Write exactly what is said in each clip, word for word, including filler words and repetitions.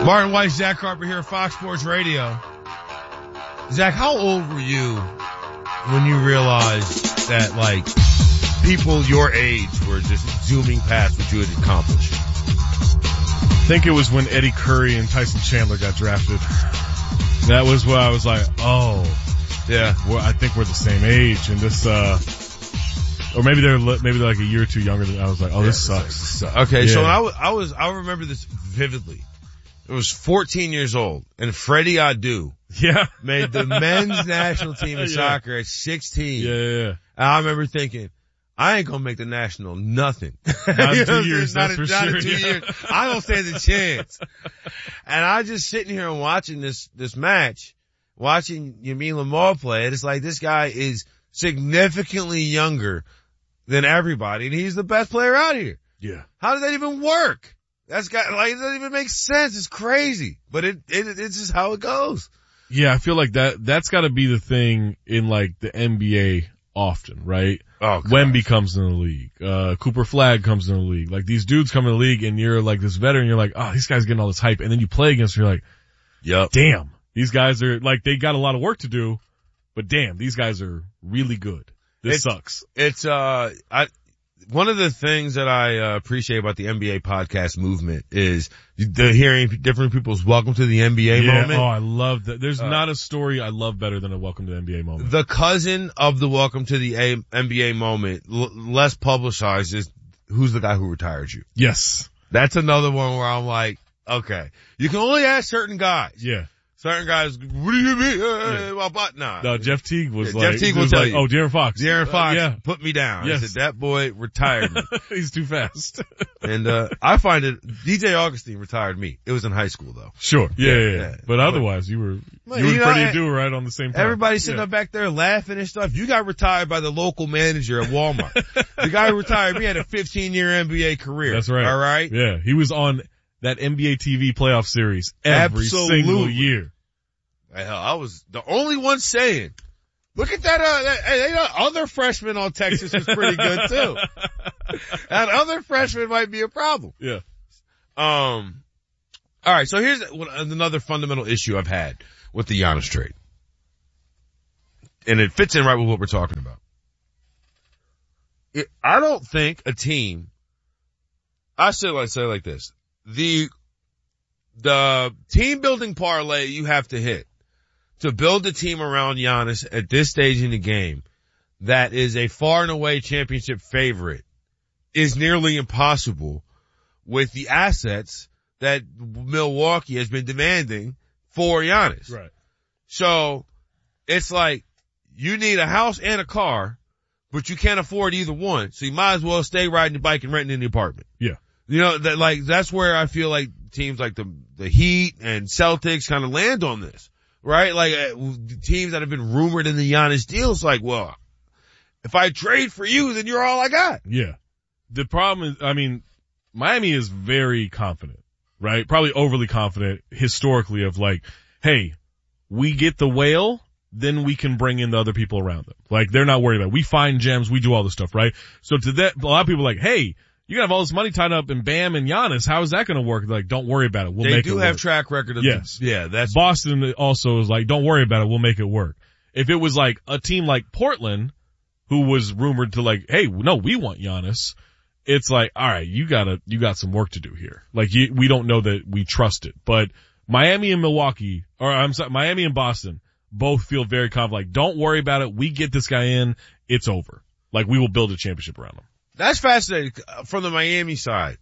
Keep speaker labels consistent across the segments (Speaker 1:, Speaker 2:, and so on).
Speaker 1: Martin White, Zach Harper here at Fox Sports Radio. Zach, how old were you when you realized that, like, people your age were just zooming past what you had accomplished?
Speaker 2: I think it was when Eddie Curry and Tyson Chandler got drafted. That was where I was like, oh,
Speaker 1: yeah,
Speaker 2: well, I think we're the same age. And this, uh, or maybe they're, maybe they're like a year or two younger than I was like, oh,
Speaker 1: yeah,
Speaker 2: this sucks.
Speaker 1: sucks. Okay, yeah. So I was, I was, I remember this vividly. It was fourteen years old, and Freddie Adu
Speaker 2: yeah.
Speaker 1: made the men's national team in
Speaker 2: yeah.
Speaker 1: soccer at sixteen.
Speaker 2: Yeah, yeah, yeah.
Speaker 1: And I remember thinking, I ain't gonna make the national nothing.
Speaker 2: Not in two years,
Speaker 1: not
Speaker 2: that's
Speaker 1: in,
Speaker 2: for
Speaker 1: not
Speaker 2: sure.
Speaker 1: in two
Speaker 2: yeah.
Speaker 1: years. I don't stand a chance. And I just sitting here and watching this, this match, watching Yameen Lamar play, and it's like this guy is significantly younger than everybody, and he's the best player out here.
Speaker 2: Yeah.
Speaker 1: How does that even work? That's got, like, it doesn't even make sense. It's crazy. But it, it, it's just how it goes.
Speaker 2: Yeah, I feel like that, that's gotta be the thing in like the N B A often, right?
Speaker 1: Oh, gosh.
Speaker 2: Wemby comes in the league. Uh, Cooper Flagg comes in the league. Like these dudes come in the league and you're like this veteran, you're like, oh, these guys getting all this hype. And then you play against them, you're like,
Speaker 1: yep.
Speaker 2: Damn, these guys are like, they got a lot of work to do, but damn, these guys are really good. This
Speaker 1: it's,
Speaker 2: sucks.
Speaker 1: It's, uh, I, one of the things that I uh, appreciate about the N B A podcast movement is the hearing different people's welcome to the N B A
Speaker 2: yeah,
Speaker 1: moment.
Speaker 2: Oh, I love that. There's
Speaker 1: uh,
Speaker 2: not a story I love better than a welcome to the N B A moment.
Speaker 1: The cousin of the welcome to the a- N B A moment, l- less publicized, is who's the guy who retired you.
Speaker 2: Yes.
Speaker 1: That's another one where I'm like, okay, you can only ask certain guys.
Speaker 2: Yeah.
Speaker 1: Certain guys, what do you mean? Uh,
Speaker 2: Yeah.
Speaker 1: well, but nah.
Speaker 2: No, Jeff Teague was
Speaker 1: Yeah,
Speaker 2: like,
Speaker 1: Jeff Teague
Speaker 2: was
Speaker 1: will tell
Speaker 2: like,
Speaker 1: you.
Speaker 2: oh, De'Aaron Fox.
Speaker 1: De'Aaron Fox
Speaker 2: Uh, yeah.
Speaker 1: put me down.
Speaker 2: Yes.
Speaker 1: I said, that boy retired me.
Speaker 2: He's too fast.
Speaker 1: And, uh, I find it, D J Augustine retired me. It was in high school though.
Speaker 2: Sure. Yeah,
Speaker 1: Yeah,
Speaker 2: yeah, yeah.
Speaker 1: yeah.
Speaker 2: But otherwise, you were,
Speaker 1: Well,
Speaker 2: you
Speaker 1: you
Speaker 2: and
Speaker 1: know,
Speaker 2: Freddie
Speaker 1: I-
Speaker 2: Adu were right on the same time.
Speaker 1: Everybody sitting
Speaker 2: yeah.
Speaker 1: up back there laughing and stuff. You got retired by the local manager at Walmart. The guy who retired me had a fifteen year N B A career.
Speaker 2: That's right.
Speaker 1: All right.
Speaker 2: Yeah. He was on that N B A T V playoff series every
Speaker 1: Absolutely.
Speaker 2: single year.
Speaker 1: Hell, I was the only one saying, look at that, uh, that, hey, that other freshman on Texas is pretty good too. That other freshman might be a problem.
Speaker 2: Yeah.
Speaker 1: Um, alright, so here's another fundamental issue I've had with the Giannis trade. And it fits in right with what we're talking about. It, I don't think a team, I say like, say like this, the, the team building parlay you have to hit to build a team around Giannis at this stage in the game that is a far and away championship favorite is nearly impossible with the assets that Milwaukee has been demanding for Giannis.
Speaker 2: Right.
Speaker 1: So it's like you need a house and a car, but you can't afford either one. So you might as well stay riding the bike and renting in the apartment.
Speaker 2: Yeah.
Speaker 1: You know, that like, that's where I feel like teams like the, the Heat and Celtics kind of land on this. Right? Like, uh, teams that have been rumored in the Giannis deal, it's like, well, if I trade for you, then you're all I got.
Speaker 2: Yeah. The problem is, I mean, Miami is very confident, right? Probably overly confident historically of like, hey, we get the whale, then we can bring in the other people around them. Like, they're not worried about it. We find gems, we do all this stuff, right? So to that, a lot of people are like, hey, you have all this money tied up in Bam and Giannis. How is that going to work? Like, don't worry about it. We'll
Speaker 1: they
Speaker 2: make it
Speaker 1: do
Speaker 2: work.
Speaker 1: have track record of
Speaker 2: Yes.
Speaker 1: the, yeah, that's
Speaker 2: Boston also is like, don't worry about it. We'll make it work. If it was like a team like Portland, who was rumored to like, hey, no, we want Giannis. It's like, all right, you gotta, you got some work to do here. Like, you, we don't know that we trust it. But Miami and Milwaukee, or I'm sorry, Miami and Boston both feel very confident. Like, don't worry about it. We get this guy in. It's over. Like, we will build a championship around him.
Speaker 1: That's fascinating from the Miami side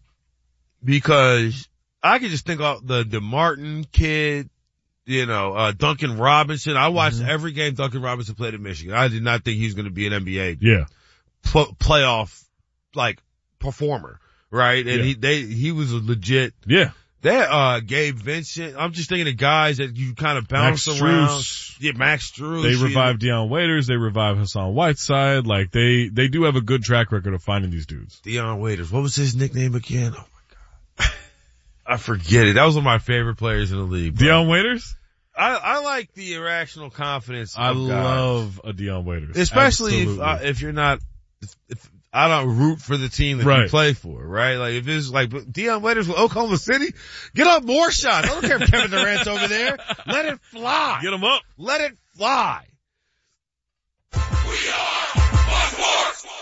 Speaker 1: because I can just think of the, the Martin kid, you know, uh, Duncan Robinson. I watched mm-hmm. every game Duncan Robinson played at Michigan. I did not think he was going to be an N B A
Speaker 2: yeah.
Speaker 1: pl- playoff, like, performer, right? And
Speaker 2: yeah.
Speaker 1: he, they, he was a legit.
Speaker 2: Yeah.
Speaker 1: That, uh, Gabe Vincent. I'm just thinking of guys that you kind of bounce
Speaker 2: Max
Speaker 1: around.
Speaker 2: Strus.
Speaker 1: Yeah, Max Strus.
Speaker 2: They revived Deion Waiters. They revived Hassan Whiteside. Like, they, they do have a good track record of finding these dudes.
Speaker 1: Deion Waiters. What was his nickname again? Oh my God. I forget it. That was one of my favorite players in the league. Bro.
Speaker 2: Deion Waiters?
Speaker 1: I, I like the irrational confidence.
Speaker 2: I
Speaker 1: of guys.
Speaker 2: love a Deion Waiters.
Speaker 1: Especially
Speaker 2: Absolutely.
Speaker 1: if, uh, if you're not, if, if I don't root for the team that
Speaker 2: right.
Speaker 1: you play for, right? Like if it's like Deion Waiters with Oklahoma City, get up more shots. I don't care if Kevin Durant's over there. Let it fly.
Speaker 2: Get him up.
Speaker 1: Let it fly.
Speaker 3: We are Fox Sports.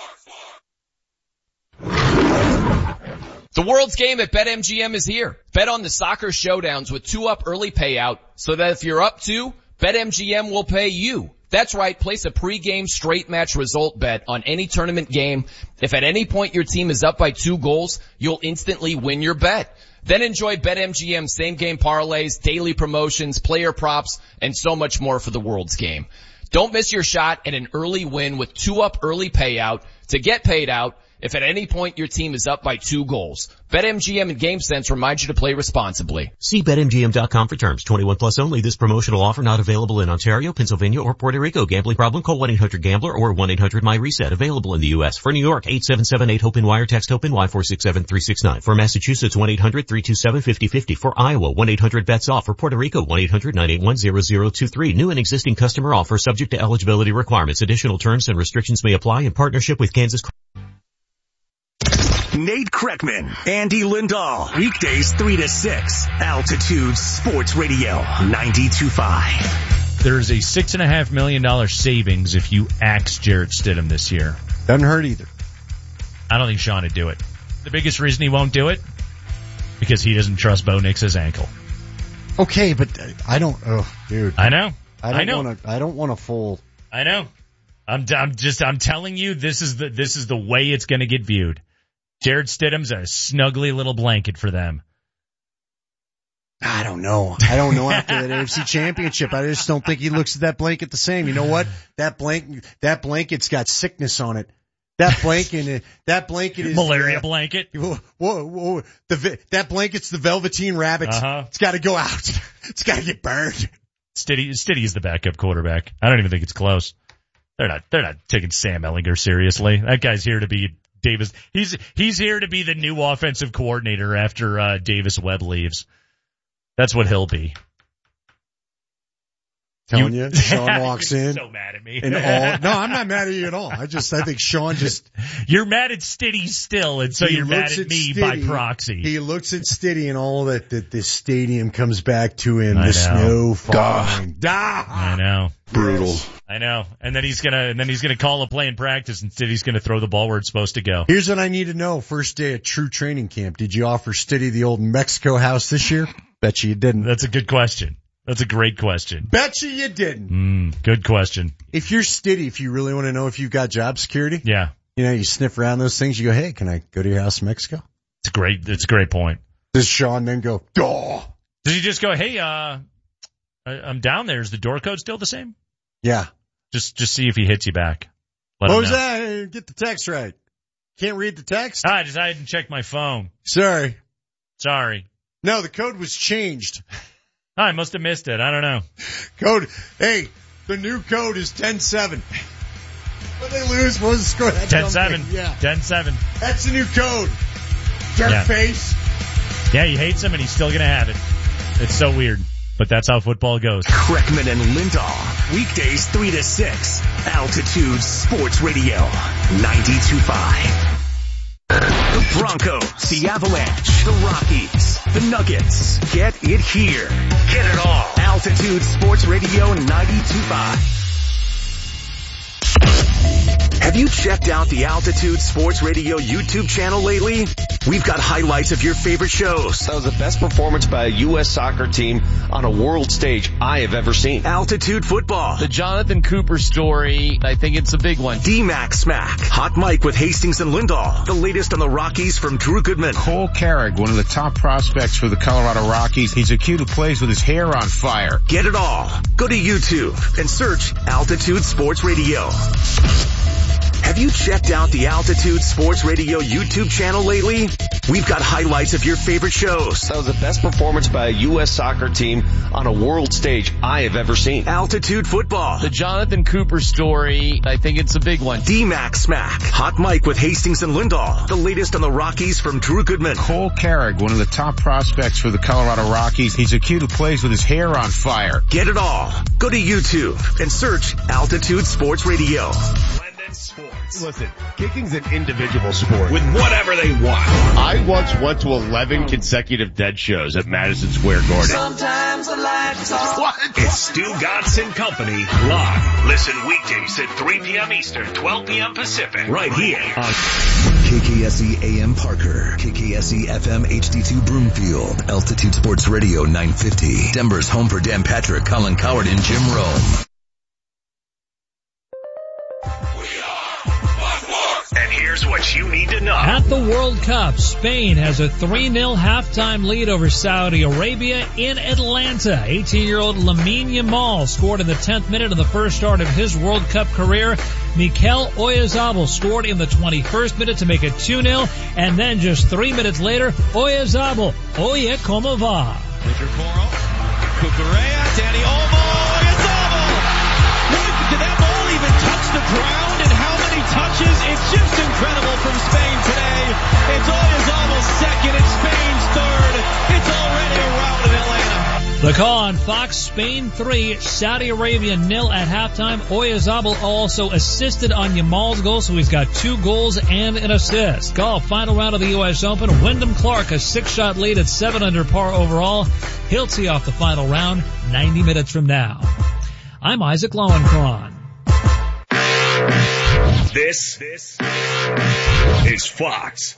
Speaker 4: The world's game at BetMGM is here. Bet on the soccer showdowns with two up early payout so that if you're up two, BetMGM will pay you. That's right, place a pregame straight match result bet on any tournament game. If at any point your team is up by two goals, you'll instantly win your bet. Then enjoy BetMGM same game parlays, daily promotions, player props, and so much more for the world's game. Don't miss your shot at an early win with two up early payout to get paid out if at any point your team is up by two goals. BetMGM and GameSense remind you to play responsibly.
Speaker 5: See Bet M G M dot com for terms. twenty-one plus only. This promotional offer not available in Ontario, Pennsylvania, or Puerto Rico. Gambling problem? Call one eight hundred gambler or one eight hundred my reset. Available in the U S. For New York, eight seven seven eight HOPE Wire. Text HOPE Y four six seven three six nine. For Massachusetts, one eight hundred three two seven five zero five zero. For Iowa, one eight hundred bets off. For Puerto Rico, one eight hundred nine eight one zero zero two three. New and existing customer offer subject to eligibility requirements. Additional terms and restrictions may apply in partnership with Kansas.
Speaker 6: Nate Kreckman, Andy Lindahl, weekdays three to six, Altitude Sports Radio, ninety-two point five.
Speaker 7: There's a six and a half million dollar savings if you axe Jarrett Stidham this year.
Speaker 8: Doesn't hurt either.
Speaker 7: I don't think Sean would do it. The biggest reason he won't do it? Because he doesn't trust Bo Nix's ankle.
Speaker 8: Okay, but I don't, oh, dude.
Speaker 7: I know.
Speaker 8: I don't
Speaker 7: I know.
Speaker 8: want to, I don't want a full.
Speaker 7: I know. I'm, I'm just, I'm telling you, this is the, this is the way it's going to get viewed. Jarrett Stidham's a snuggly little blanket for them.
Speaker 8: I don't know. I don't know after that A F C Championship. I just don't think he looks at that blanket the same. You know what? That blanket, that blanket's got sickness on it. That blanket, that blanket is
Speaker 7: malaria
Speaker 8: uh,
Speaker 7: blanket.
Speaker 8: Whoa, whoa, whoa. The that blanket's the Velveteen Rabbit.
Speaker 7: Uh-huh.
Speaker 8: It's got to go out. It's got to get burned.
Speaker 7: Stiddy, Stiddy is the backup quarterback. I don't even think it's close. They're not. They're not taking Sam Ehlinger seriously. That guy's here to be Davis. He's he's here to be the new offensive coordinator after uh, Davis Webb leaves. That's what he'll be.
Speaker 8: Telling you, you Sean walks in.
Speaker 7: So mad at me.
Speaker 8: And all, no, I'm not mad at you at all. I just, I think Sean just.
Speaker 7: You're mad at Stiddy still, and so you're mad at, at me Stiddy, by proxy.
Speaker 8: He looks at Stiddy and all that, that this stadium comes back to him.
Speaker 7: I
Speaker 8: the
Speaker 7: know.
Speaker 8: snow falling.
Speaker 7: Duh. I know.
Speaker 8: Brutal.
Speaker 7: Yes. I know. And then he's gonna, and then he's gonna call a play in practice, and Stiddy's gonna throw the ball where it's supposed to go.
Speaker 8: Here's what I need to know. First day at true training camp. Did you offer Stiddy the old Mexico house this year? Bet you you didn't.
Speaker 7: That's a good question. That's a great question.
Speaker 8: Bet you you didn't.
Speaker 7: Mm, good question.
Speaker 8: If you're Stiddy, if you really want to know if you've got job security,
Speaker 7: yeah,
Speaker 8: you know, you sniff around those things. You go, hey, can I go to your house in Mexico?
Speaker 7: It's a great. It's a great point.
Speaker 8: Does Sean then go, duh?
Speaker 7: Does he just go, hey, uh, I, I'm down there. Is the door code still the same?
Speaker 8: Yeah.
Speaker 7: Just, just see if he hits you back. Let
Speaker 8: what was that? Get the text right. Can't read the text?
Speaker 7: I just, I didn't check my phone.
Speaker 8: Sorry.
Speaker 7: Sorry.
Speaker 8: No, the code was changed.
Speaker 7: I must have missed it. I don't know.
Speaker 8: Code. Hey, the new code is ten seven. When they lose, what was the score?
Speaker 7: ten seven.
Speaker 8: Yeah.
Speaker 7: ten seven.
Speaker 8: That's the new code. Jerk
Speaker 7: yeah.
Speaker 8: face.
Speaker 7: Yeah, he hates him and he's still going to have it. It's so weird. But that's how football goes.
Speaker 6: Kreckman and Lindahl. Weekdays three to six. Altitude Sports Radio. ninety-two point five. The Broncos, the Avalanche, the Rockies, the Nuggets. Get it here. Get it all. Altitude Sports Radio ninety-two point five. Have you checked out the Altitude Sports Radio YouTube channel lately? We've got highlights of your favorite shows.
Speaker 9: That was the best performance by a U S soccer team on a world stage I have ever seen.
Speaker 6: Altitude Football.
Speaker 4: The Jonathan Cooper story, I think it's a big one.
Speaker 6: D-Mac Smack. Hot Mike with Hastings and Lindahl. The latest on the Rockies from Drew Goodman.
Speaker 10: Cole Carrick, one of the top prospects for the Colorado Rockies. He's a kid who plays with his hair on fire.
Speaker 6: Get it all. Go to YouTube and search Altitude Sports Radio. Have you checked out the Altitude Sports Radio YouTube channel lately? We've got highlights of your favorite shows.
Speaker 9: That was the best performance by a U S soccer team on a world stage I have ever seen.
Speaker 6: Altitude Football.
Speaker 4: The Jonathan Cooper story, I think it's a big one.
Speaker 6: D-Mac Smack. Hot Mike with Hastings and Lindahl. The latest on the Rockies from Drew Goodman.
Speaker 10: Cole Carrick, one of the top prospects for the Colorado Rockies. He's a kid who plays with his hair on fire.
Speaker 6: Get it all. Go to YouTube and search Altitude Sports Radio.
Speaker 3: Sports.
Speaker 9: sports.
Speaker 10: Listen, kicking's an individual sport.
Speaker 9: With whatever they want.
Speaker 10: I once went to eleven consecutive Dead shows at Madison Square Garden.
Speaker 3: Sometimes I like to talk.
Speaker 9: What?
Speaker 6: It's Stu Gatz and Company live. Listen weekdays at three p.m. Eastern, twelve p.m. Pacific. Right here on
Speaker 11: K K S E A M Parker, K K S E F M H D two Broomfield, Altitude Sports Radio nine fifty, Denver's home for Dan Patrick, Colin Coward, and Jim Rome.
Speaker 6: And here's what you need to know.
Speaker 12: At the World Cup, Spain has a three nil halftime lead over Saudi Arabia in Atlanta. eighteen-year-old Lamine Yamal scored in the tenth minute of the first start of his World Cup career. Mikel Oyarzabal scored in the twenty-first minute to make it two nil, and then just three minutes later, Oyarzabal, oye como va.
Speaker 13: Victor Coro, Cucurella, Dani Olmo, Oyarzabal! What, did that ball even touch the ground? And how many touches? It's just incredible from Spain today. It's Oyarzabal second, it's Spain's third. It's already a rout in Atlanta.
Speaker 12: The call on Fox, Spain three, Saudi Arabia nil at halftime. Oyarzabal also assisted on Yamal's goal, so he's got two goals and an assist. Golf, final round of the U S Open. Wyndham Clark, a six-shot lead at seven under par overall. He'll tee off the final round ninety minutes from now. I'm Isaac Lowenkron.
Speaker 6: This, this is Fox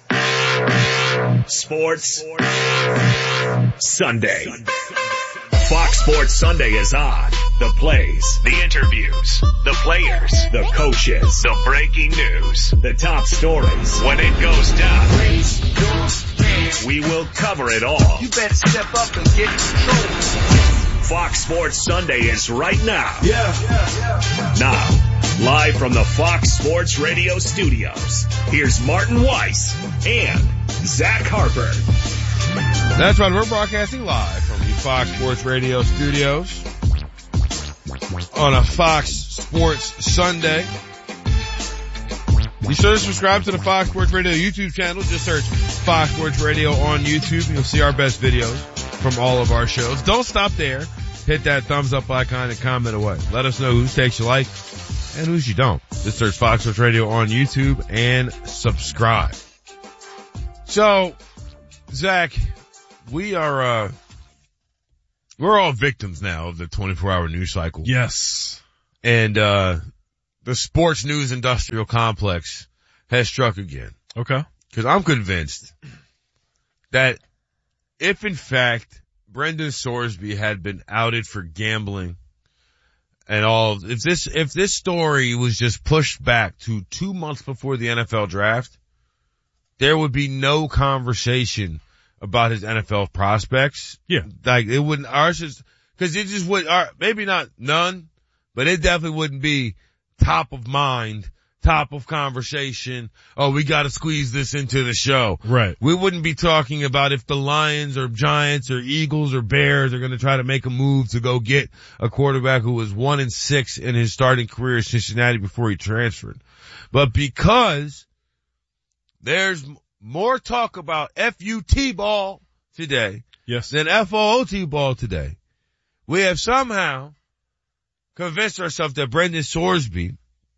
Speaker 6: Sports Sunday. Fox Sports Sunday is on. The plays, the interviews, the players, the coaches, the breaking news, the top stories. When it goes down, we will cover it all.
Speaker 3: You better step up and get in control.
Speaker 6: Fox Sports Sunday is right now.
Speaker 3: Yeah. yeah.
Speaker 6: Now, live from the Fox Sports Radio studios, here's Martin Weiss and Zach Harper.
Speaker 1: That's right. We're broadcasting live from the Fox Sports Radio studios on a Fox Sports Sunday. Be sure to subscribe to the Fox Sports Radio YouTube channel. Just search Fox Sports Radio on YouTube and you'll see our best videos from all of our shows. Don't stop there. Hit that thumbs up icon and comment away. Let us know whose takes you like and whose you don't. Just search Fox Sports Radio on YouTube and subscribe. So, Zach, we are, uh, we're all victims now of the twenty-four hour news cycle.
Speaker 2: Yes.
Speaker 1: And, uh, the sports news industrial complex has struck again.
Speaker 2: Okay.
Speaker 1: Cause I'm convinced that if in fact Brendan Sorsby had been outed for gambling and all, if this, if this story was just pushed back to two months before the N F L draft, there would be no conversation about his N F L prospects.
Speaker 2: Yeah.
Speaker 1: Like it wouldn't, ours is, cause it just would, our, maybe not none, but it definitely wouldn't be top of mind, top of conversation. Oh, we gotta squeeze this into the show.
Speaker 2: Right.
Speaker 1: We wouldn't be talking about if the Lions or Giants or Eagles or Bears are gonna try to make a move to go get a quarterback who was one and six in his starting career at Cincinnati before he transferred. But because there's more talk about F U T ball today
Speaker 2: yes.
Speaker 1: than F O O T ball today, we have somehow convinced ourselves that Brendan Sorsby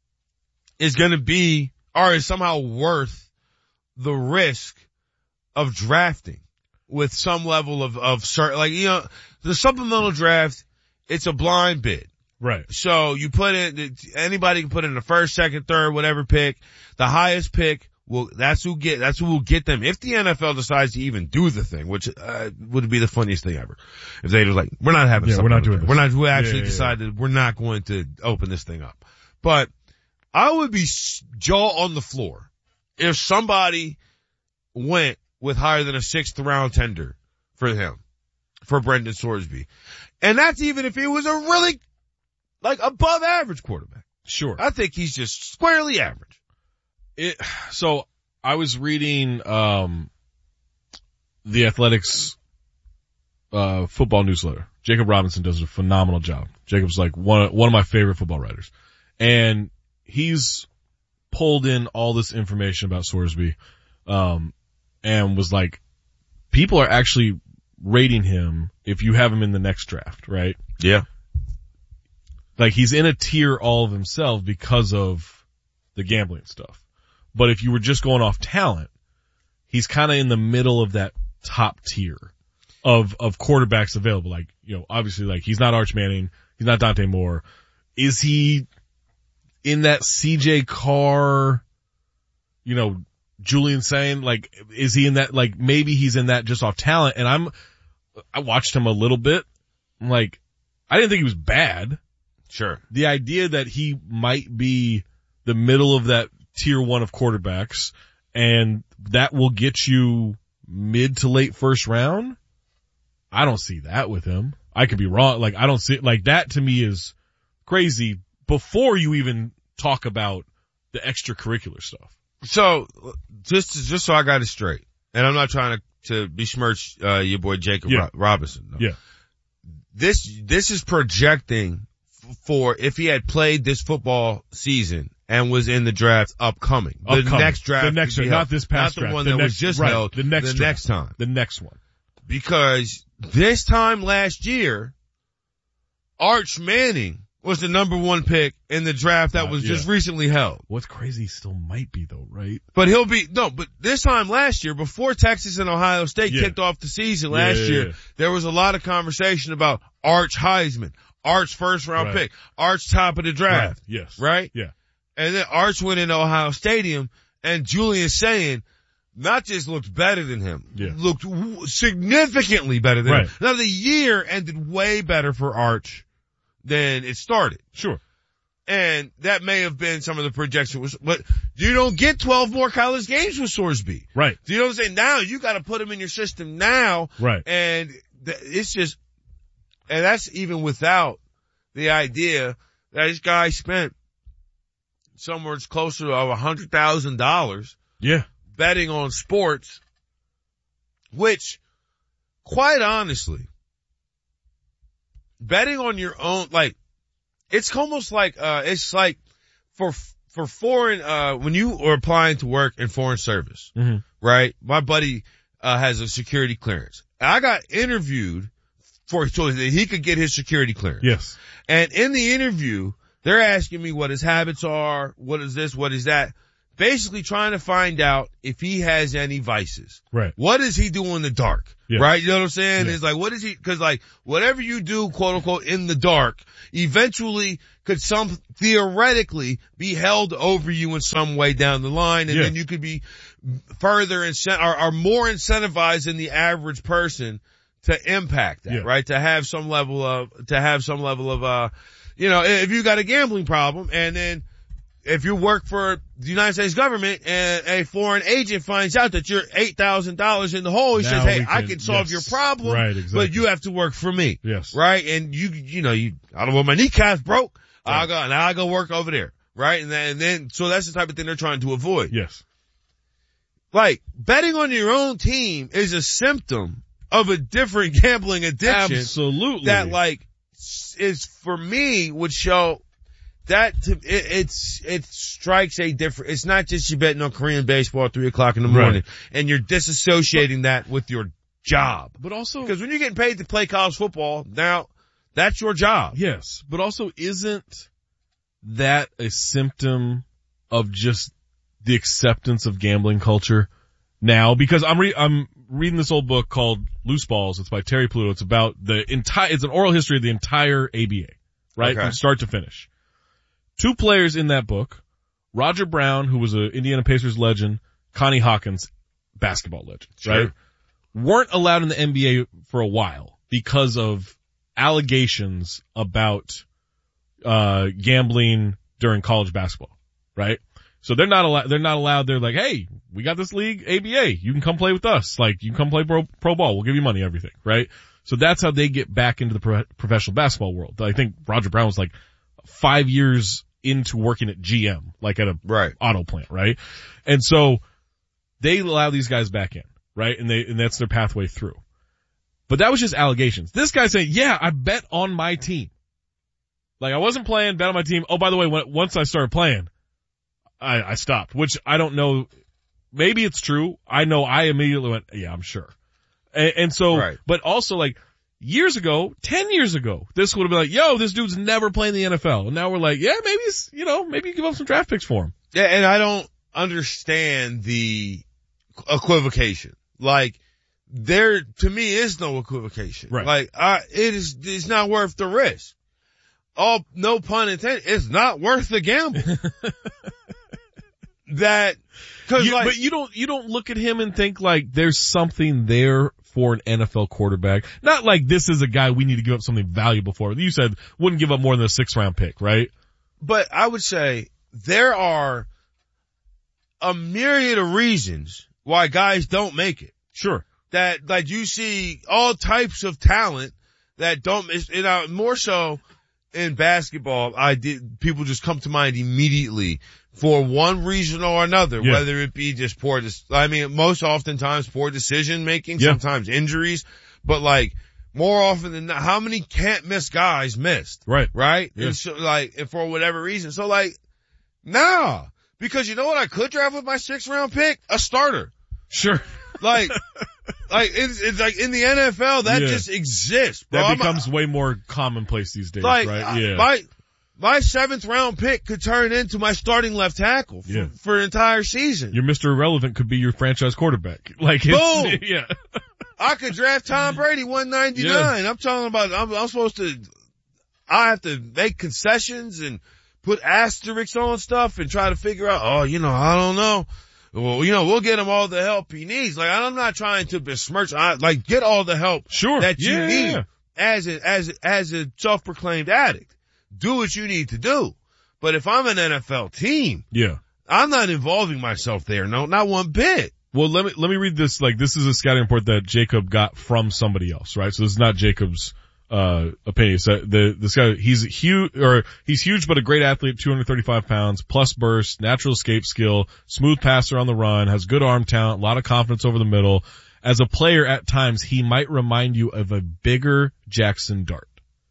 Speaker 1: is going to be, or is somehow worth the risk of drafting with some level of, of certain, like, you know, the supplemental draft, it's a blind bid.
Speaker 2: Right.
Speaker 1: So you put in, anybody can put in the first, second, third, whatever pick. The highest pick will, that's who get, that's who will get them. If the N F L decides to even do the thing, which, uh, would be the funniest thing ever. If they were like, we're not having
Speaker 2: yeah, we're not doing this.
Speaker 1: We're not, we actually
Speaker 2: yeah, yeah,
Speaker 1: decided
Speaker 2: yeah.
Speaker 1: we're not going to open this thing up. But I would be jaw on the floor if somebody went with higher than a sixth round tender for him, for Brendan Sorsby. And that's even if he was a really, like, above average quarterback.
Speaker 2: Sure.
Speaker 1: I think he's just squarely average.
Speaker 2: It, so I was reading, um, the Athletics, uh, football newsletter. Jacob Robinson does a phenomenal job. Jacob's like one, one of my favorite football writers. And he's pulled in all this information about Sorsby, um, and was like, people are actually rating him if you have him in the next draft, right?
Speaker 1: Yeah.
Speaker 2: Like he's in a tier all of himself because of the gambling stuff. But if you were just going off talent, he's kind of in the middle of that top tier of, of quarterbacks available. Like, you know, obviously like he's not Arch Manning. He's not Dante Moore. Is he in that C J Carr, you know, Julian saying like, is he in that, like maybe he's in that just off talent? And I'm, I watched him a little bit. I'm like, I didn't think he was bad.
Speaker 1: Sure.
Speaker 2: The idea that he might be the middle of that tier one of quarterbacks and that will get you mid to late first round. I don't see that with him. I could be wrong. Like I don't see like that to me is crazy before you even talk about the extracurricular stuff.
Speaker 1: So just, just so I got it straight, and I'm not trying to, to besmirch, uh, your boy Jacob
Speaker 2: yeah.
Speaker 1: Ro- Robinson. No.
Speaker 2: Yeah.
Speaker 1: This, this is projecting for if he had played this football season and was in the draft upcoming. The
Speaker 2: upcoming.
Speaker 1: next draft.
Speaker 2: The next one, not this past
Speaker 1: Not the
Speaker 2: draft.
Speaker 1: one
Speaker 2: the
Speaker 1: that
Speaker 2: next,
Speaker 1: was just
Speaker 2: right,
Speaker 1: held.
Speaker 2: The next
Speaker 1: the
Speaker 2: draft.
Speaker 1: next time.
Speaker 2: The next one.
Speaker 1: Because this time last year, Arch Manning was the number one pick in the draft that
Speaker 2: Uh,
Speaker 1: was
Speaker 2: yeah.
Speaker 1: just recently held.
Speaker 2: What's crazy still might be though, right?
Speaker 1: But he'll be, no, but this time last year, before Texas and Ohio State
Speaker 2: Yeah.
Speaker 1: kicked off the season
Speaker 2: Yeah,
Speaker 1: last
Speaker 2: yeah,
Speaker 1: year,
Speaker 2: yeah.
Speaker 1: there was a lot of conversation about Arch Heisman, Arch first round
Speaker 2: Right.
Speaker 1: pick, Arch top of the draft.
Speaker 2: Right. Yes.
Speaker 1: Right?
Speaker 2: Yeah.
Speaker 1: And then Arch went into Ohio Stadium and Julian saying, not just looked better than him,
Speaker 2: Yeah.
Speaker 1: looked w- significantly better than
Speaker 2: Right.
Speaker 1: him. Now the year ended way better for Arch than it started.
Speaker 2: Sure.
Speaker 1: And that may have been some of the projection was, but you don't get twelve more college games with Sorsby.
Speaker 2: Right.
Speaker 1: Do you know what I'm saying? Now you got to put him in your system now.
Speaker 2: Right.
Speaker 1: And th- it's just, and that's even without the idea that this guy spent somewhere closer to a hundred thousand dollars.
Speaker 2: Yeah.
Speaker 1: Betting on sports, which quite honestly, betting on your own, like, it's almost like, uh, it's like for, for foreign, uh, when you are applying to work in foreign service,
Speaker 2: mm-hmm.
Speaker 1: right? My buddy, uh, has a security clearance. I got interviewed for, so that he could get his security clearance.
Speaker 2: Yes.
Speaker 1: And in the interview, they're asking me what his habits are, what is this, what is that. Basically trying to find out if he has any vices.
Speaker 2: Right.
Speaker 1: What does he do in the dark?
Speaker 2: Yeah.
Speaker 1: Right? You know what I'm saying?
Speaker 2: Yeah.
Speaker 1: It's like, what is he, cause like, whatever you do, quote unquote, in the dark, eventually could some, theoretically, be held over you in some way down the line, and
Speaker 2: Yeah.
Speaker 1: then you could be further incent, or, or more incentivized than the average person to impact that,
Speaker 2: Yeah.
Speaker 1: right? To have some level of, to have some level of, uh, you know, if you got a gambling problem, and then, if you work for the United States government and a foreign agent finds out that you're eight thousand dollars in the hole, he
Speaker 2: Now
Speaker 1: says, hey,
Speaker 2: we
Speaker 1: I
Speaker 2: can-
Speaker 1: can solve
Speaker 2: yes.
Speaker 1: your problem,
Speaker 2: Right, exactly.
Speaker 1: but you have to work for me.
Speaker 2: Yes.
Speaker 1: Right? And you, you know, you, I don't know, my kneecap's broke. I'll go, now I go work over there. Right? And then, and then, so that's the type of thing they're trying to avoid.
Speaker 2: Yes.
Speaker 1: Like, betting on your own team is a symptom of a different gambling addiction.
Speaker 2: Absolutely.
Speaker 1: That like, is for me would show that to, it, it's, it strikes a different, it's not just you betting on Korean baseball at three o'clock in the morning
Speaker 2: Right.
Speaker 1: and you're disassociating that with your job.
Speaker 2: But also,
Speaker 1: Because when you're getting paid to play college football, now that's your job.
Speaker 2: yes, but also isn't that a symptom of just the acceptance of gambling culture now? Because I'm re- I'm reading this old book called Loose Balls. It's by Terry Pluto. It's about the entire, it's an oral history of the entire A B A, right?
Speaker 1: Okay.
Speaker 2: From start to finish. Two players in that book, Roger Brown, who was an Indiana Pacers legend, Connie Hawkins, basketball legend,
Speaker 1: Sure.
Speaker 2: right? Weren't allowed in the N B A for a while because of allegations about, uh, gambling during college basketball, right? So they're not allowed, they're not allowed, they're like, hey, we got this league, A B A, you can come play with us. Like, you can come play pro, pro ball, we'll give you money, everything, right? So that's how they get back into the pro- professional basketball world. I think Roger Brown was like five years into working at G M, like at a
Speaker 1: Right.
Speaker 2: auto plant, right? And so they allow these guys back in, right? And they, and that's their pathway through. But that was just allegations. This guy saying, yeah, I bet on my team. Like, I wasn't playing, bet on my team. Oh, by the way, when, once I started playing, I, I stopped, which I don't know. Maybe it's true. I know I immediately went, yeah, I'm sure. And, and so,
Speaker 1: Right.
Speaker 2: but also like, years ago, ten years ago, this would have been like, yo, this dude's never playing the N F L. And now we're like, yeah, maybe it's, you know, maybe you give up some draft picks for him.
Speaker 1: Yeah, and I don't understand the equivocation. Like, there, to me, is no equivocation.
Speaker 2: Right.
Speaker 1: Like, I, it is, it's not worth the risk. Oh, no pun intended, it's not worth the gamble. That, cause
Speaker 2: you,
Speaker 1: like,
Speaker 2: but you don't, you don't look at him and think like there's something there for an N F L quarterback. Not like this is a guy we need to give up something valuable for. You said wouldn't give up more than a six round pick, right?
Speaker 1: but I would say there are a myriad of reasons why guys don't make it.
Speaker 2: Sure.
Speaker 1: That, like, you see all types of talent that don't, you know, more so in basketball, I did, people just come to mind immediately for one reason or another,
Speaker 2: yeah.
Speaker 1: whether it be just poor, I mean, most oftentimes poor decision making,
Speaker 2: yeah.
Speaker 1: sometimes injuries, but like, more often than not, how many can't miss guys missed?
Speaker 2: Right.
Speaker 1: Right?
Speaker 2: Yeah.
Speaker 1: And so, like, and for whatever reason. So like, nah. Because you know what I could draft with my sixth round pick? A starter.
Speaker 2: Sure.
Speaker 1: Like, like, it's, it's like in the N F L, that
Speaker 2: yeah.
Speaker 1: just exists, bro.
Speaker 2: That
Speaker 1: I'm
Speaker 2: becomes
Speaker 1: a,
Speaker 2: way more commonplace these days,
Speaker 1: like,
Speaker 2: right? Yeah.
Speaker 1: My, my seventh round pick could turn into my starting left tackle for,
Speaker 2: yeah.
Speaker 1: for an entire season.
Speaker 2: Your Mister Irrelevant could be your franchise quarterback. Like, it's,
Speaker 1: boom.
Speaker 2: yeah.
Speaker 1: I could draft Tom Brady one ninety-nine. Yeah. I'm talking about, I'm, I'm supposed to, I have to make concessions and put asterisks on stuff and try to figure out, oh, you know, I don't know. Well, you know, we'll get him all the help he needs. Like, I'm not trying to besmirch, I, like, get all the help
Speaker 2: sure.
Speaker 1: that you
Speaker 2: yeah.
Speaker 1: need as a, as a, as a self-proclaimed addict. Do what you need to do. But if I'm an N F L team,
Speaker 2: yeah,
Speaker 1: I'm not involving myself there. No, not one bit.
Speaker 2: Well, let me, let me read this. Like, this is a scouting report that Jacob got from somebody else, right? So this is not Jacob's, uh, opinion. So the, this guy, he's huge, or he's huge, but a great athlete, two hundred thirty-five pounds, plus burst, natural escape skill, smooth passer on the run, has good arm talent, a lot of confidence over the middle. As a player, at times, he might remind you of a bigger Jackson Dart.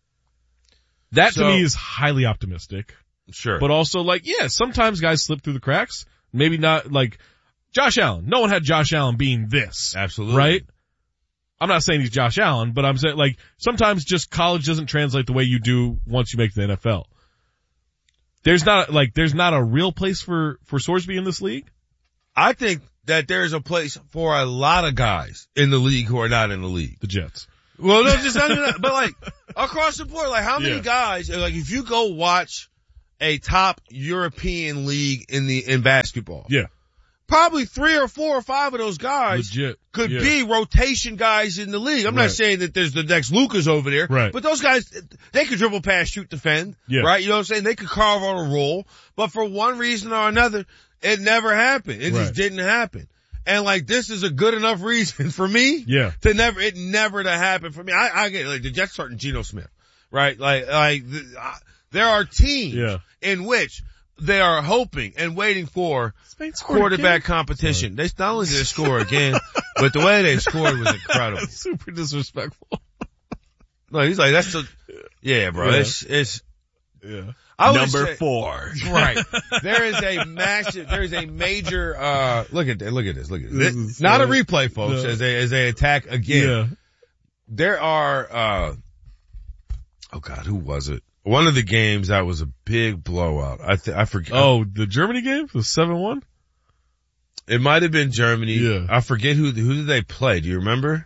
Speaker 2: That
Speaker 1: so,
Speaker 2: to me is highly optimistic.
Speaker 1: Sure.
Speaker 2: But also, like, yeah, sometimes guys slip through the cracks. Maybe not, like, Josh Allen. No one had Josh Allen being this.
Speaker 1: Absolutely.
Speaker 2: Right? I'm not saying he's Josh Allen, but I'm saying, like, sometimes just college doesn't translate the way you do once you make the N F L. There's not, like, there's not a real place for, for Sorsby in this league?
Speaker 1: I think that there's a place for a lot of guys in the league who are not in the league.
Speaker 2: The Jets.
Speaker 1: Well, no, just not that, but like, across the board, like, how many
Speaker 2: yeah.
Speaker 1: guys, like, if you go watch a top European league in the, in basketball.
Speaker 2: Yeah.
Speaker 1: Probably three or four or five of those guys
Speaker 2: Legit.
Speaker 1: could
Speaker 2: yeah.
Speaker 1: be rotation guys in the league. I'm
Speaker 2: right.
Speaker 1: not saying that there's the next Lucas over there,
Speaker 2: right.
Speaker 1: but those guys, they could dribble, pass, shoot, defend,
Speaker 2: yeah.
Speaker 1: right? You know what I'm saying? They could carve on a roll, but for one reason or another, it never happened. It
Speaker 2: right.
Speaker 1: just didn't happen. And like, this is a good enough reason for me
Speaker 2: yeah.
Speaker 1: to never, it never to happen for me. I, I get, like, the Jets starting Geno Smith, right? Like, like, the, uh, there are teams
Speaker 2: yeah.
Speaker 1: in which they are hoping and waiting for quarterback competition. They not only did they score again, but the way they scored was incredible.
Speaker 2: Super disrespectful.
Speaker 1: No, he's like, that's the, yeah, bro.
Speaker 2: Yeah.
Speaker 1: It's, it's,
Speaker 2: yeah.
Speaker 1: I
Speaker 7: Number
Speaker 1: say,
Speaker 7: four.
Speaker 1: Right. There is a massive, there is a major, uh, look at that, look at this, look at this.
Speaker 2: this
Speaker 1: Not
Speaker 2: so,
Speaker 1: a replay, folks,
Speaker 2: no.
Speaker 1: as they, as they attack again.
Speaker 2: Yeah.
Speaker 1: There are, uh, oh God, who was it? One of the games that was a big blowout. I th- I forget.
Speaker 2: Oh, the Germany game? The seven one?
Speaker 1: It might have been Germany.
Speaker 2: Yeah.
Speaker 1: I forget who, who did they play? Do you remember?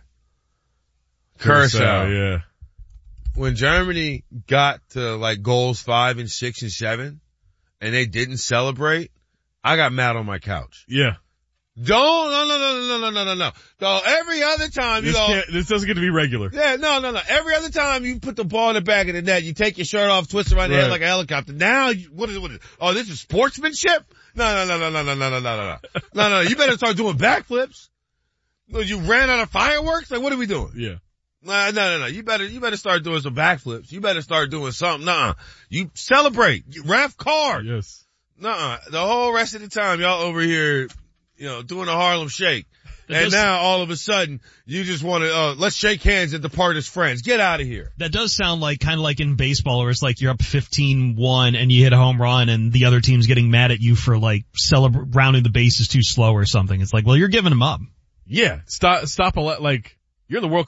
Speaker 1: Curacao.
Speaker 2: Yeah.
Speaker 1: When Germany got to like goals five and six and seven and they didn't celebrate, I got mad on my couch.
Speaker 2: Yeah.
Speaker 1: Don't, no, no, no, no, no, no, no, no. So every other time you
Speaker 2: this
Speaker 1: go,
Speaker 2: can't, this doesn't get to be regular.
Speaker 1: yeah, no, no, no. Every other time you put the ball in the back of the net, you take your shirt off, twist it around the
Speaker 2: Right.
Speaker 1: head like a helicopter. Now, you, what is, what is, oh, this is sportsmanship? No, no, no, no, no, no, no, no, no, no. No, no, you better start doing backflips. You ran out of fireworks? Like, what are we doing?
Speaker 2: Yeah.
Speaker 1: No, no, no, no. You better, you better start doing some backflips. You better start doing something. Nuh-uh. You celebrate. You ref card.
Speaker 2: Yes.
Speaker 1: Nuh-uh. The whole rest of the time, y'all over here, you know, doing a Harlem Shake.
Speaker 14: That
Speaker 1: and
Speaker 14: does,
Speaker 1: now all of a sudden, you just want to, uh, let's shake hands and depart as friends. Get out of here.
Speaker 14: that does sound like kind of like in baseball where it's like you're up fifteen one and you hit a home run and the other team's getting mad at you for like celebra- rounding the bases too slow or something. It's like, well, you're giving them up.
Speaker 2: Yeah. Stop, stop a lot, like, you're in the World Cup.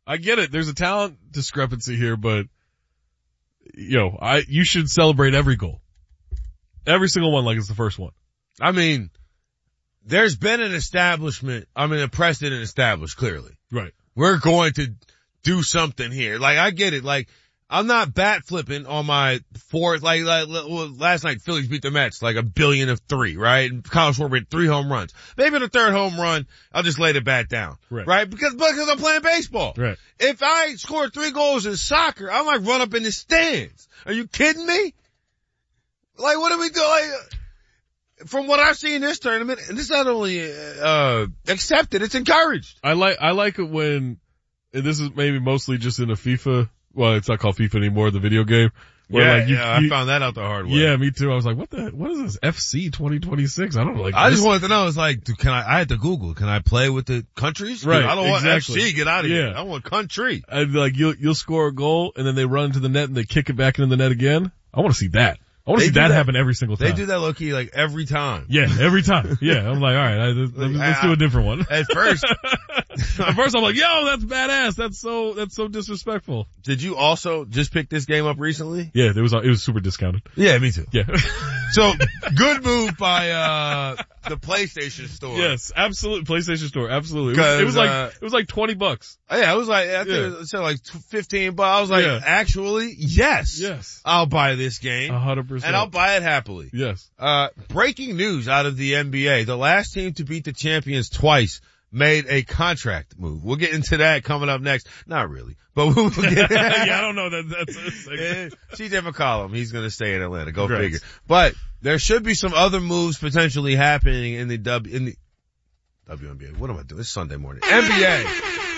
Speaker 2: I get it. There's a talent discrepancy here, but you know, I you should celebrate every goal, every single one, like it's the first one.
Speaker 1: I mean, there's been an establishment. I mean, a precedent established clearly.
Speaker 2: Right.
Speaker 1: We're going to do something here. Like I get it. Like I'm not bat flipping on my fourth. Like, like last night, Phillies beat the Mets like a billion of three, right? And Kyle Schwarber hit three home runs. Maybe the third home run, I'll just lay the bat down,
Speaker 2: right?
Speaker 1: right? Because because I'm playing baseball.
Speaker 2: Right.
Speaker 1: If I score three goals in soccer, I might run up in the stands. Are you kidding me? Like, what do we do? Like, from what I've seen in this tournament, and this is not only uh accepted, it's encouraged.
Speaker 2: I like I like it when, and this is maybe mostly just in a FIFA. Well, it's not called FIFA anymore, the video game.
Speaker 1: Where
Speaker 2: yeah,
Speaker 1: like you, yeah,
Speaker 2: you,
Speaker 1: I found that out the hard way.
Speaker 2: Yeah, me too. I was like, what the, what is this? F C twenty twenty-six? I don't know. Like,
Speaker 1: I
Speaker 2: this.
Speaker 1: just wanted to know, it's like, can I, I had to Google, can I play with the countries?
Speaker 2: Right.
Speaker 1: I don't want
Speaker 2: exactly.
Speaker 1: F C, get out of
Speaker 2: yeah.
Speaker 1: here. I want country.
Speaker 2: I'd be like, you'll, you'll score a goal and then they run into the net and they kick it back into the net again. I want to see that. I want to see that, that happen every single time.
Speaker 1: They do that low key like every time.
Speaker 2: Yeah, every time. Yeah, I'm like, all right, let's, let's, let's do a different one.
Speaker 1: At first,
Speaker 2: at first I'm like, yo, that's badass. That's so, that's so disrespectful.
Speaker 1: Did you also just pick this game up recently?
Speaker 2: Yeah, it was, it was super discounted.
Speaker 1: Yeah, me too.
Speaker 2: Yeah.
Speaker 1: So good move by, uh, the PlayStation Store.
Speaker 2: Yes, absolutely. PlayStation Store, absolutely. It was, it was like, uh, it was like twenty bucks.
Speaker 1: Yeah, it was like, I think yeah. it was like fifteen bucks. I was like,
Speaker 2: yeah.
Speaker 1: actually, yes.
Speaker 2: Yes.
Speaker 1: I'll buy this game.
Speaker 2: A hundred percent.
Speaker 1: And I'll buy it happily.
Speaker 2: Yes.
Speaker 1: Uh, breaking news out of the N B A. The last team to beat the champions twice made a contract move. We'll get into that coming up next. Not really, but we'll get
Speaker 2: yeah, I don't know that that's, that's
Speaker 1: C J McCollum. He's going to stay in Atlanta. Go
Speaker 2: Congrats.
Speaker 1: figure. But there should be some other moves potentially happening in the W, in the W N B A. What am I doing? It's Sunday morning. N B A.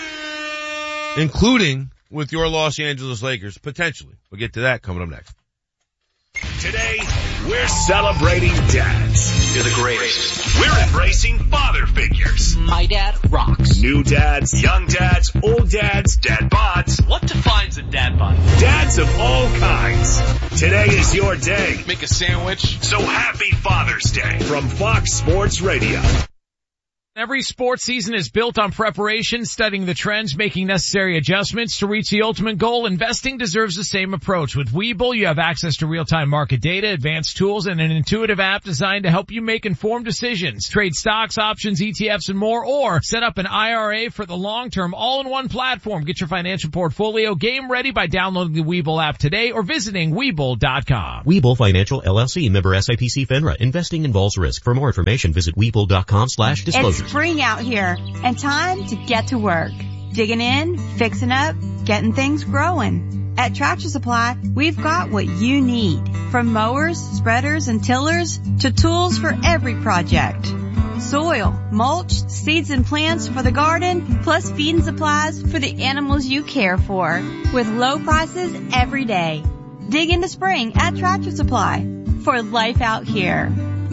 Speaker 1: Including with your Los Angeles Lakers, potentially. We'll get to that coming up next.
Speaker 6: Today, we're celebrating dads.
Speaker 15: You're the greatest.
Speaker 6: We're embracing father figures.
Speaker 15: My dad rocks.
Speaker 6: New dads, young dads, old dads, dad bods.
Speaker 15: What defines a dad bod?
Speaker 6: Dads of all kinds. Today is your day.
Speaker 15: Make a sandwich.
Speaker 6: So happy Father's Day from Fox Sports Radio.
Speaker 16: Every sports season is built on preparation, studying the trends, making necessary adjustments to reach the ultimate goal. Investing deserves the same approach. With Webull, you have access to real-time market data, advanced tools, and an intuitive app designed to help you make informed decisions. Trade stocks, options, E T Fs, and more, or set up an I R A for the long term, all in one platform. Get your financial portfolio game ready by downloading the Webull app today or visiting Webull dot com.
Speaker 5: Webull Financial L L C, member S I P C FINRA. Investing involves risk. For more information, visit Webull dot com slash disclosure.
Speaker 17: Spring out here and time to get to work. Digging in, fixing up, getting things growing. At Tractor Supply, we've got what you need. From mowers, spreaders, and tillers to tools for every project. Soil, mulch, seeds and plants for the garden, plus feeding supplies for the animals you care for. With low prices every day. Dig into spring at Tractor Supply for life out here.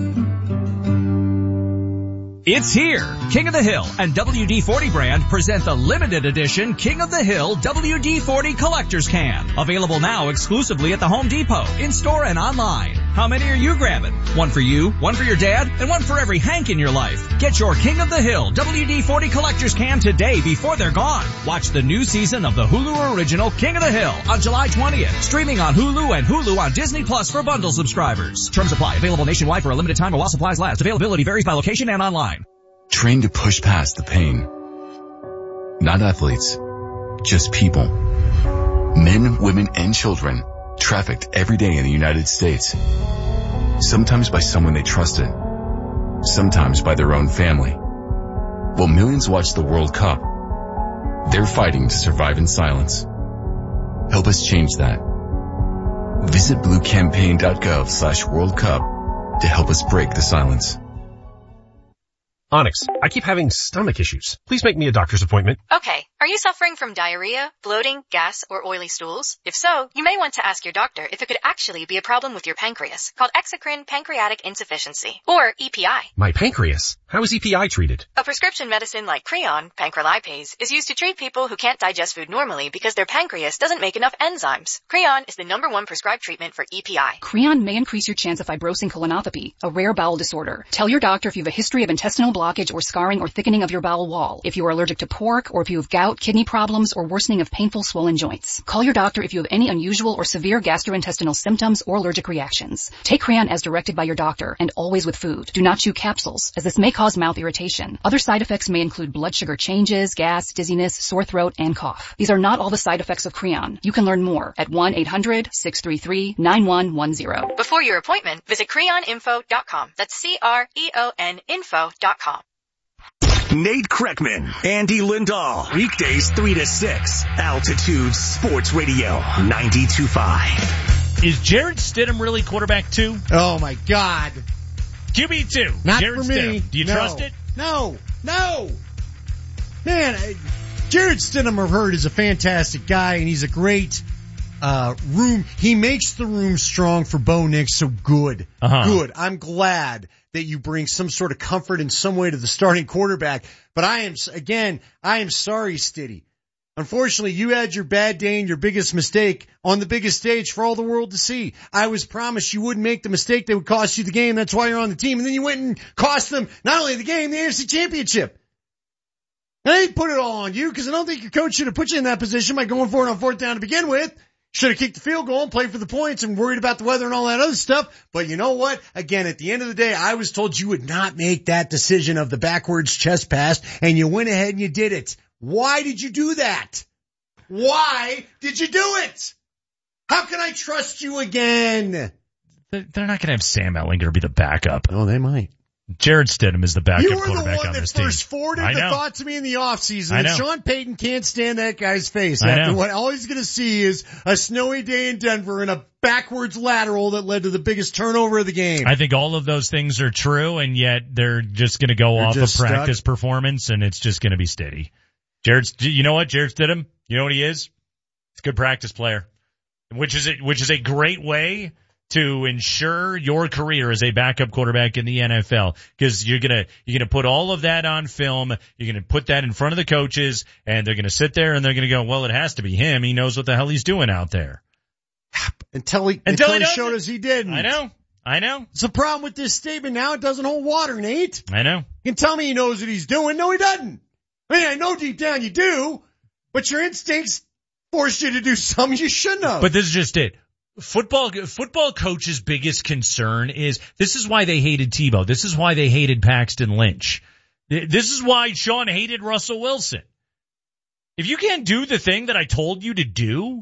Speaker 18: It's here. King of the Hill and W D forty brand present the limited edition King of the Hill W D forty Collector's Can. Available now exclusively at the Home Depot, in-store and online. How many are you grabbing? One for you, one for your dad, and one for every Hank in your life. Get your King of the Hill W D forty Collector's Can today before they're gone. Watch the new season of the Hulu original King of the Hill on July twentieth. Streaming on Hulu and Hulu on Disney Plus for bundle subscribers. Terms apply. Available nationwide for a limited time while supplies last. Availability varies by location and online.
Speaker 19: Train to push past the pain. Not athletes, just people. Men, women, and children trafficked every day in the United States. Sometimes by someone they trusted. Sometimes by their own family. While millions watch the World Cup, they're fighting to survive in silence. Help us change that. Visit bluecampaign.gov slash World Cup to help us break the silence.
Speaker 20: Onyx, I keep having stomach issues. Please make me a doctor's appointment.
Speaker 21: Okay. Are you suffering from diarrhea, bloating, gas, or oily stools? If so, you may want to ask your doctor if it could actually be a problem with your pancreas, called exocrine pancreatic insufficiency, or E P I.
Speaker 20: My pancreas? How is E P I treated?
Speaker 21: A prescription medicine like Creon, pancrelipase, is used to treat people who can't digest food normally because their pancreas doesn't make enough enzymes. Creon is the number one prescribed treatment for E P I.
Speaker 22: Creon may increase your chance of fibrosing colonopathy, a rare bowel disorder. Tell your doctor if you have a history of intestinal blockage
Speaker 8: blockage or scarring or thickening of your bowel wall, if you are allergic to pork, or if you have gout, kidney problems, or worsening of painful swollen joints. Call your doctor if you have any unusual or severe gastrointestinal symptoms or allergic reactions. Take Creon as directed by your doctor, and always with food. Do not chew capsules, as this may cause mouth irritation. Other side effects may include blood sugar changes, gas, dizziness, sore throat, and cough. These are not all the side effects of Creon. You can learn more at one eight hundred six three three nine one one zero.
Speaker 21: Before your appointment, visit creon info dot com. That's C R E O N info dot com.
Speaker 6: Nate Kreckman, Andy Lindahl, weekdays three to six, Altitude Sports Radio ninety-two point five.
Speaker 7: Is Jared Stidham really quarterback two?
Speaker 22: Oh my God.
Speaker 7: Q B two.
Speaker 22: Not
Speaker 7: Jared
Speaker 22: for me.
Speaker 7: Stidham. Do you
Speaker 22: no.
Speaker 7: trust it?
Speaker 22: No. No. Man, I, Jared Stidham, I've heard, is a fantastic guy, and he's a great uh room. He makes the room strong for Bo Nix, so good.
Speaker 7: Uh-huh.
Speaker 22: Good. I'm glad that you bring some sort of comfort in some way to the starting quarterback. But I am, again, I am sorry, Stiddy. Unfortunately, you had your bad day and your biggest mistake on the biggest stage for all the world to see. I was promised you wouldn't make the mistake that would cost you the game. That's why you're on the team. And then you went and cost them not only the game, the A F C Championship. And I didn't put it all on you because I don't think your coach should have put you in that position by going for it on fourth down to begin with. Should have kicked the field goal and played for the points and worried about the weather and all that other stuff. But you know what? Again, at the end of the day, I was told you would not make that decision of the backwards chest pass, and you went ahead and you did it. Why did you do that? Why did you do it? How can I trust you again?
Speaker 7: They're not going to have Sam Ehlinger be the backup.
Speaker 22: Oh, they might.
Speaker 7: Jared Stidham is the backup
Speaker 22: you were
Speaker 7: quarterback
Speaker 22: the one
Speaker 7: on
Speaker 22: that
Speaker 7: this team.
Speaker 22: first forwarded
Speaker 7: I
Speaker 22: the
Speaker 7: know.
Speaker 22: thought to me in the offseason
Speaker 7: I
Speaker 22: that
Speaker 7: know.
Speaker 22: Sean Payton can't stand that guy's face
Speaker 7: I
Speaker 22: after
Speaker 7: know.
Speaker 22: what all he's going to see is a snowy day in Denver and a backwards lateral that led to the biggest turnover of the game.
Speaker 7: I think all of those things are true, and yet they're just going to go
Speaker 22: They're
Speaker 7: off of
Speaker 22: just
Speaker 7: practice
Speaker 22: stuck.
Speaker 7: performance, and it's just going to be steady. Jared, you know what? Jared Stidham, you know what he is? He's a good practice player, which is a, which is a great way to ensure your career as a backup quarterback in the N F L, because you're gonna you're gonna put all of that on film. You're gonna put that in front of the coaches, and they're gonna sit there and they're gonna go, well, it has to be him. He knows what the hell he's doing out there.
Speaker 22: Until he,
Speaker 7: Until
Speaker 22: until
Speaker 7: he
Speaker 22: he
Speaker 7: doesn't.
Speaker 22: showed us he didn't.
Speaker 7: I know. I know.
Speaker 22: It's a problem with this statement now. It doesn't hold water, Nate.
Speaker 7: I know.
Speaker 22: You can tell me he knows what he's doing. No, he doesn't. I mean, I know deep down you do, but your instincts force you to do something you shouldn't have.
Speaker 7: But this is just it. Football, football coach's biggest concern is, this is why they hated Tebow. This is why they hated Paxton Lynch. This is why Sean hated Russell Wilson. If you can't do the thing that I told you to do,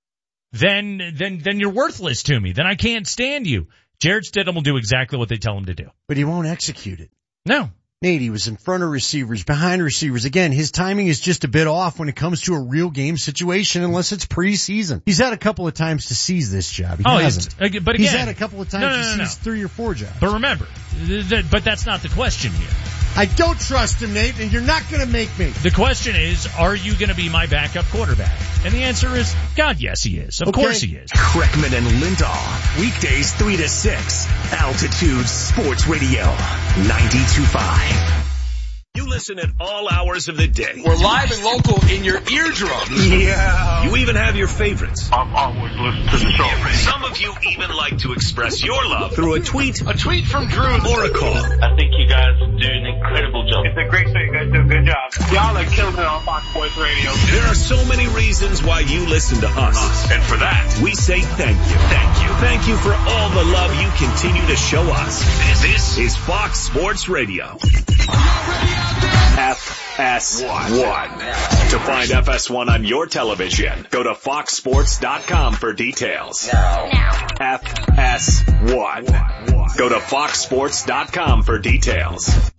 Speaker 7: then, then, then you're worthless to me. Then I can't stand you. Jared Stidham will do exactly what they tell him to do.
Speaker 22: But he won't execute it.
Speaker 7: No.
Speaker 22: Nate, he was in front of receivers, behind receivers. Again, his timing is just a bit off when it comes to a real game situation unless it's preseason. He's had a couple of times to seize this job. He
Speaker 7: Oh,
Speaker 22: hasn't.
Speaker 7: it's- but
Speaker 22: He's
Speaker 7: again-
Speaker 22: had a couple of times
Speaker 7: No, no,
Speaker 22: to
Speaker 7: no, no.
Speaker 22: seize three or four jobs.
Speaker 7: But remember, th- th- but that's not the question here.
Speaker 22: I don't trust him, Nate, and you're not going to make me.
Speaker 7: The question is, are you going to be my backup quarterback? And the answer is, God, yes, he is. Of
Speaker 6: Okay.
Speaker 7: course he is.
Speaker 6: Kreckman and Lindahl, weekdays three to six, Altitude Sports Radio ninety-two point five.
Speaker 23: You listen at all hours of the day.
Speaker 15: We're live and local in your eardrums.
Speaker 23: Yeah. You even have your favorites.
Speaker 15: I've always listened to the show.
Speaker 23: Some of you even like to express your love through a tweet
Speaker 15: A tweet from Drew
Speaker 23: or a call.
Speaker 24: I think you guys do an incredible job.
Speaker 3: It's a great show. You guys do a good job. Y'all are killing it on Fox Sports Radio.
Speaker 23: There are so many reasons why you listen to us. And for that, we say thank you. Thank you. Thank you for all the love you continue to show us. This is Fox Sports Radio. F S one. To find F S one on your television, go to fox sports dot com for details. F S one. Go to fox sports dot com for details.